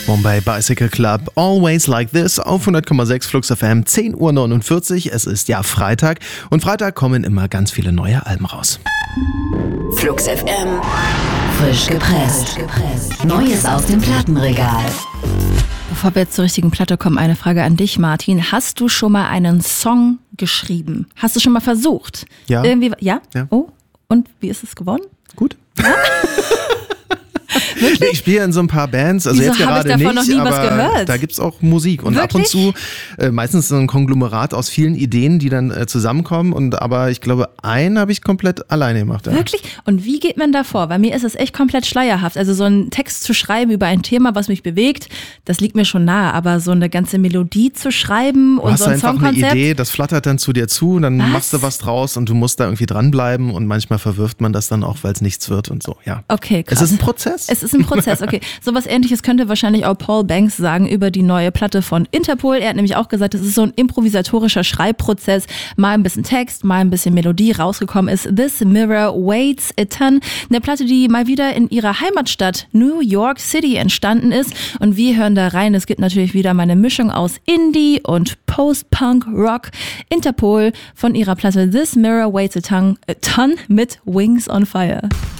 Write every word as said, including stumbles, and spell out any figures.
Bombay Bicycle Club, Always Like This auf hundert Komma sechs Flux F M, zehn Uhr neunundvierzig. Es ist ja Freitag und Freitag kommen immer ganz viele neue Alben raus. Flux F M, frisch gepresst. Neues aus dem Plattenregal. Bevor wir jetzt zur richtigen Platte kommen, eine Frage an dich, Martin. Hast du schon mal einen Song geschrieben? Hast du schon mal versucht? Ja. Irgendwie, ja? Ja. Oh, und wie ist es geworden? Gut. Ja? Nee, ich spiele in so ein paar Bands, also Wieso jetzt gerade hab ich davon nicht, noch nie aber was gehört? Da gibt's auch Musik und Wirklich? ab und zu äh, meistens so ein Konglomerat aus vielen Ideen, die dann äh, zusammenkommen und aber ich glaube, einen habe ich komplett alleine gemacht. Ja. Wirklich? Und wie geht man da vor? Bei mir ist es echt komplett schleierhaft. Also so einen Text zu schreiben über ein Thema, was mich bewegt, das liegt mir schon nahe, aber so eine ganze Melodie zu schreiben Du und hast so ein einfach eine Songkonzept. Idee, das flattert dann zu dir zu, dann Was? machst du was draus und du musst da irgendwie dranbleiben und manchmal verwirft man das dann auch, weil es nichts wird und so. Ja. Okay, krass. Es ist ein Prozess. Es ist ein Prozess, okay. Sowas Ähnliches könnte wahrscheinlich auch Paul Banks sagen über die neue Platte von Interpol. Er hat nämlich auch gesagt, es ist so ein improvisatorischer Schreibprozess. Mal ein bisschen Text, mal ein bisschen Melodie. Rausgekommen ist This Mirror Weighs a Ton. Eine Platte, die mal wieder in ihrer Heimatstadt New York City entstanden ist. Und wir hören da rein. Es gibt natürlich wieder mal eine Mischung aus Indie und Post-Punk-Rock. Interpol von ihrer Platte This Mirror Weighs a Ton, a Ton mit Wings on Fire.